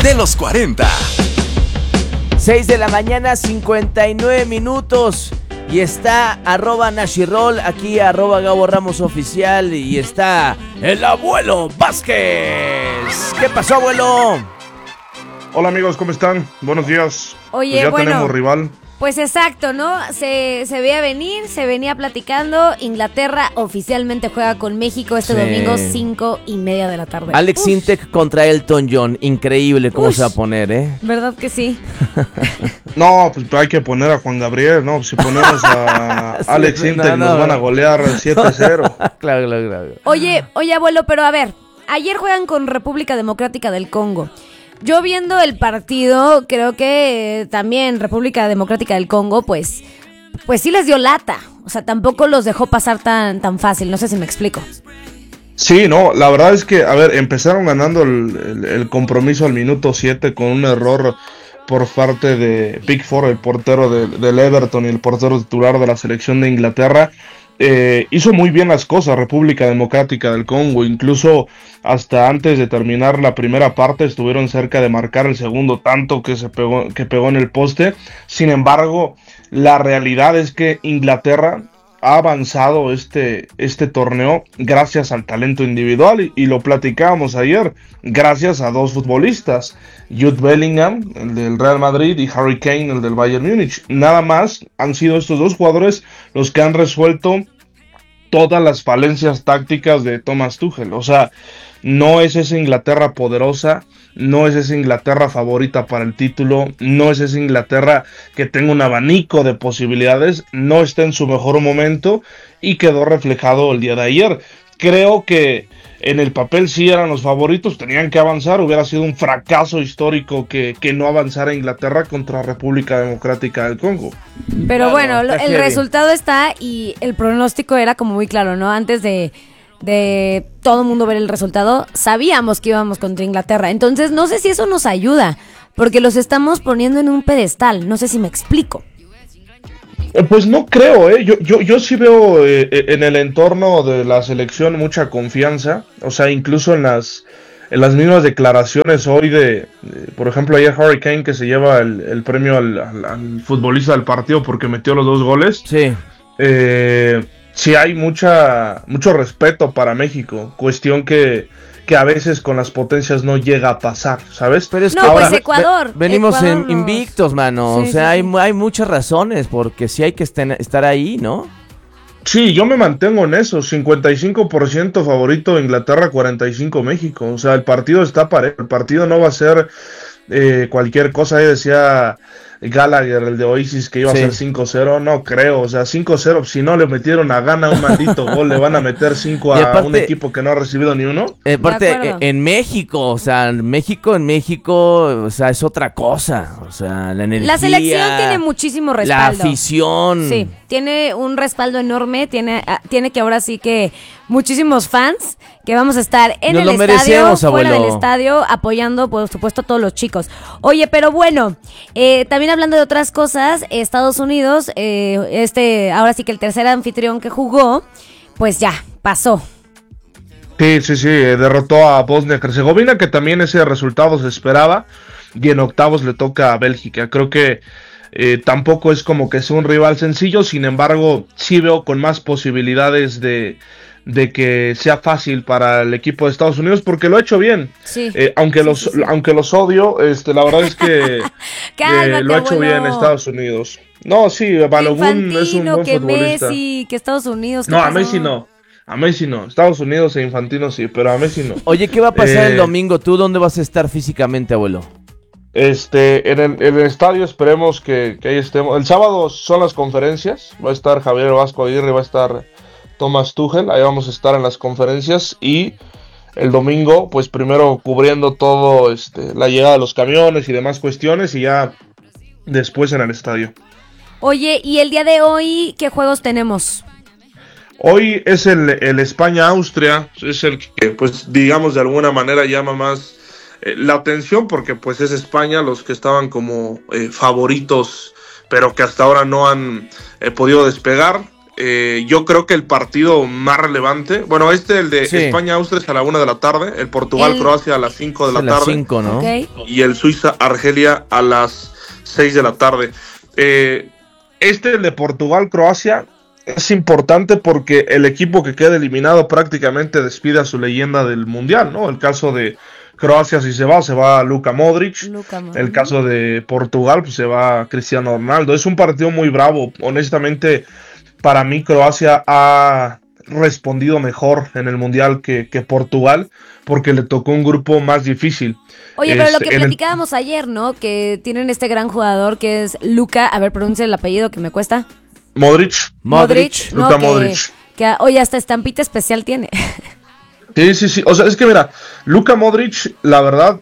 de los 40. 6 de la mañana, 59 minutos. Y está @Nashirol, aquí @Gabo Ramos Oficial. Y está el abuelo Vázquez. ¿Qué pasó, abuelo? Hola amigos, ¿cómo están? Buenos días. Oye, pues ya bueno, tenemos rival. Pues exacto, ¿no? Se veía venir, se venía platicando. Inglaterra oficialmente juega con México este domingo, 5:30 de la tarde. Alex Sintek contra Elton John. Increíble cómo se va a poner, ¿eh? ¿Verdad que sí? No, pues hay que poner a Juan Gabriel, ¿no? Si ponemos a Sí, Alex Sintek nos van a golear 7-0. Claro. Oye, abuelo, pero a ver, ayer juegan con República Democrática del Congo. Yo viendo el partido, creo que también República Democrática del Congo, pues sí les dio lata. O sea, tampoco los dejó pasar tan fácil. No sé si me explico. Sí, no, la verdad es que, a ver, empezaron ganando el compromiso al minuto 7 con un error por parte de Pickford, el portero del Everton y el portero titular de la selección de Inglaterra. Hizo muy bien las cosas República Democrática del Congo, incluso hasta antes de terminar la primera parte estuvieron cerca de marcar el segundo tanto que pegó en el poste. Sin embargo, la realidad es que Inglaterra ha avanzado este torneo gracias al talento individual y lo platicábamos ayer, gracias a dos futbolistas, Jude Bellingham, el del Real Madrid, y Harry Kane, el del Bayern Múnich. Nada más han sido estos dos jugadores los que han resuelto todas las falencias tácticas de Thomas Tuchel. O sea, no es esa Inglaterra poderosa, no es esa Inglaterra favorita para el título, no es esa Inglaterra que tenga un abanico de posibilidades, no está en su mejor momento y quedó reflejado el día de ayer. Creo que en el papel sí eran los favoritos, tenían que avanzar, hubiera sido un fracaso histórico que no avanzara Inglaterra contra República Democrática del Congo. Pero bueno, el heavy. resultado está y el pronóstico era como muy claro, ¿no? Antes de todo el mundo ver el resultado, sabíamos que íbamos contra Inglaterra. Entonces, no sé si eso nos ayuda, porque los estamos poniendo en un pedestal. No sé si me explico. Pues no creo, yo sí veo en el entorno de la selección mucha confianza. O sea, incluso en las mismas declaraciones hoy por ejemplo, ayer Harry Kane, que se lleva el premio al futbolista del partido porque metió los 2 goles. Sí. Sí hay mucho respeto para México, cuestión que a veces con las potencias no llega a pasar, ¿sabes? Pero es No, que pues ahora Ecuador. venimos Ecuador invictos, mano. Sí, o sea, sí. hay muchas razones porque sí hay que estar ahí, ¿no? Sí, yo me mantengo en eso, 55% favorito Inglaterra, 45% México. O sea, el partido está parejo, el partido no va a ser cualquier cosa. Ahí decía Gallagher, el de Oasis, que iba a ser 5-0, no creo, o sea, 5-0, si no le metieron a Ghana un maldito gol, le van a meter 5 a un equipo que no ha recibido ni uno. Aparte, en México, o sea, México, o sea, es otra cosa, o sea, la energía. La selección tiene muchísimo respaldo. La afición. Sí, tiene un respaldo enorme, tiene que ahora sí que muchísimos fans que vamos a estar en Nos el lo estadio, merecemos, fuera abuelo. del estadio, apoyando, por supuesto, a todos los chicos. Oye, pero bueno, también hablando de otras cosas, Estados Unidos, ahora sí que el tercer anfitrión que jugó, pues ya, pasó. Sí, derrotó a Bosnia-Herzegovina, que también ese resultado se esperaba, y en octavos le toca a Bélgica. Creo que tampoco es como que sea un rival sencillo, sin embargo, sí veo con más posibilidades de que sea fácil para el equipo de Estados Unidos, porque lo ha hecho bien. Sí. Aunque los odio, la verdad es que Cálmate, lo ha hecho abuelo. bien Estados Unidos. No, sí, Balogun es un buen que futbolista. Messi, que Estados Unidos. No, ¿qué a pasó? Messi no. Estados Unidos e Infantino sí, pero a Messi no. Oye, ¿qué va a pasar el domingo? ¿Tú dónde vas a estar físicamente, abuelo? En el estadio esperemos que ahí estemos. El sábado son las conferencias. Va a estar Javier Vasco Aguirre, va a estar Thomas Tuchel. Ahí vamos a estar en las conferencias. Y el domingo, pues primero cubriendo todo la llegada de los camiones y demás cuestiones. Y ya después en el estadio. Oye, ¿y el día de hoy qué juegos tenemos? Hoy es el España-Austria. Es el que, pues digamos, de alguna manera llama más la atención, porque pues es España los que estaban como favoritos, pero que hasta ahora no han podido despegar. yo creo que el partido más relevante, bueno, el de Sí. España-Austria es a la 1 de la tarde, el Portugal-Croacia a las 5 de la A las tarde 5, ¿no? Ok. y el Suiza-Argelia a las 6 de la tarde. El de Portugal-Croacia es importante porque el equipo que queda eliminado prácticamente despide a su leyenda del Mundial, ¿no? El caso de Croacia, si se va Luka Modric. El caso de Portugal, pues se va Cristiano Ronaldo. Es un partido muy bravo. Honestamente, para mí Croacia ha respondido mejor en el Mundial que Portugal, porque le tocó un grupo más difícil. Oye, pero lo que platicábamos ayer, ¿no? Que tienen este gran jugador que es Luka, a ver, pronuncia el apellido que me cuesta. Modric. Luka Modric. Oye, hasta estampita especial tiene. Sí. O sea, es que mira, Luka Modric, la verdad,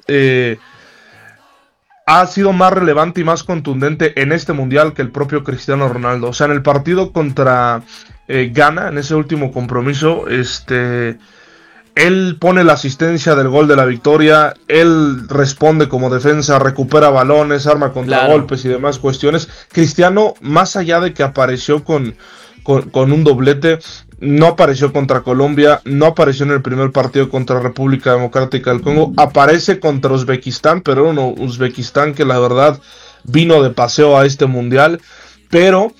ha sido más relevante y más contundente en este mundial que el propio Cristiano Ronaldo. O sea, en el partido contra Ghana, en ese último compromiso, él pone la asistencia del gol de la victoria, él responde como defensa, recupera balones, arma contragolpes y demás cuestiones. Cristiano, más allá de que apareció con un doblete, no apareció contra Colombia, no apareció en el primer partido contra República Democrática del Congo, aparece contra Uzbekistán, pero un Uzbekistán que la verdad vino de paseo a este mundial, pero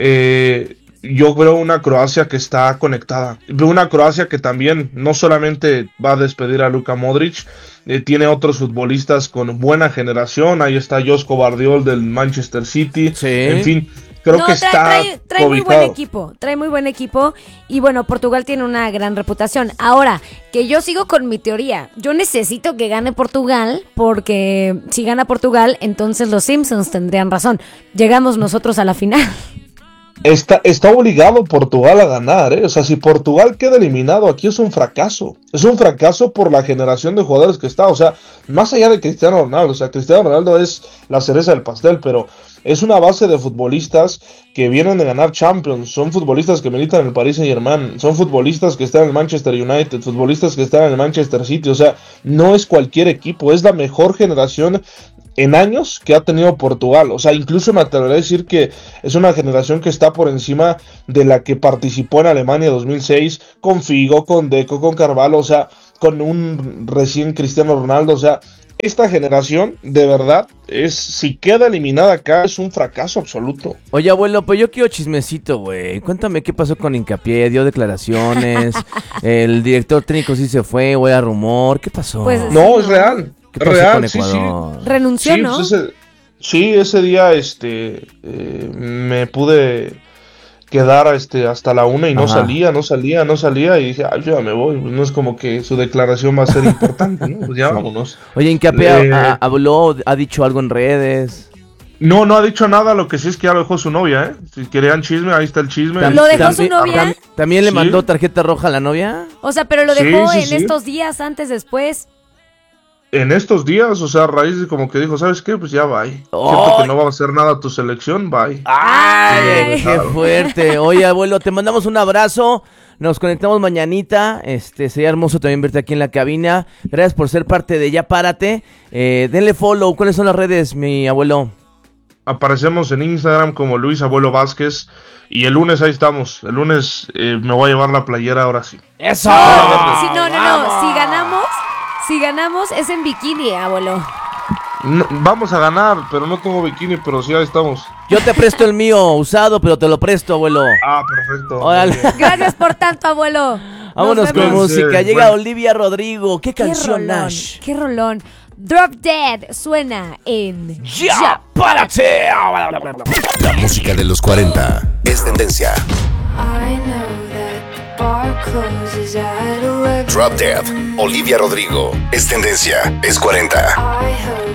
yo veo una Croacia que está conectada, veo una Croacia que también no solamente va a despedir a Luka Modric, tiene otros futbolistas con buena generación, ahí está Josko Vardiol del Manchester City, Sí. En fin, creo que trae muy buen equipo y bueno, Portugal tiene una gran reputación. Ahora, que yo sigo con mi teoría, yo necesito que gane Portugal, porque si gana Portugal, entonces los Simpsons tendrían razón. Llegamos nosotros a la final. Está obligado Portugal a ganar, ¿eh? O sea, si Portugal queda eliminado aquí es un fracaso. Es un fracaso por la generación de jugadores que está. O sea, más allá de Cristiano Ronaldo. O sea, Cristiano Ronaldo es la cereza del pastel, pero es una base de futbolistas que vienen de ganar Champions. Son futbolistas que militan en el Paris Saint-Germain. Son futbolistas que están en el Manchester United. Futbolistas que están en el Manchester City. O sea, no es cualquier equipo. Es la mejor generación en años que ha tenido Portugal. O sea, incluso me atrevería a decir que es una generación que está por encima de la que participó en Alemania 2006, con Figo, con Deco, con Carvalho, o sea, con un recién Cristiano Ronaldo. O sea, esta generación, de verdad, si queda eliminada acá, es un fracaso absoluto. Oye, abuelo, pues yo quiero chismecito, güey. Cuéntame qué pasó con Hincapié, dio declaraciones, el director técnico sí se fue, o era rumor, ¿qué pasó? Pues, No, es real. ¿Qué pasó Real, con sí. Ecuador? Renunció, Sí, ¿no? pues ese día me pude quedar hasta la 1 y no Ajá. salía y dije, ay, yo ya me voy. Pues no es como que su declaración va a ser importante, ¿no? Pues ya vámonos. Oye, Hincapié habló, ha dicho algo en redes. No ha dicho nada, lo que sí es que ya lo dejó su novia, ¿eh? Si querían chisme, ahí está el chisme. ¿Lo dejó su novia? ¿También le Sí. mandó tarjeta roja a la novia? O sea, pero lo Sí, dejó sí, en sí. estos días, antes, después. En estos días, o sea, a raíz de como que dijo, ¿sabes qué? Pues ya bye. ¡Oh! Siento que no va a hacer nada a tu selección, bye. ¡Ay, Sí, qué fuerte! Oye, abuelo, te mandamos un abrazo. Nos conectamos mañanita. Sería hermoso también verte aquí en la cabina. Gracias por ser parte de Ya Párate. Denle follow. ¿Cuáles son las redes, mi abuelo? Aparecemos en Instagram como Luis Abuelo Vázquez. Y el lunes ahí estamos. El lunes me voy a llevar la playera ahora sí. ¡Eso! Sí, no. Si ganamos es en bikini, abuelo. No, vamos a ganar, pero no tengo bikini, pero sí ahí estamos. Yo te presto el mío usado, pero te lo presto, abuelo. Ah, perfecto. Órale. Muy bien. Gracias por tanto, abuelo. Vámonos Nos con vemos. música. Bueno. Llega Olivia Rodrigo. ¿Qué Qué canción, rolón, Nash? qué rolón. Drop Dead suena en ¡Ya Párate! La música de los 40 es tendencia. I know that the bar closes at 11. Drop Dead, Olivia Rodrigo, es tendencia, es 40. I hope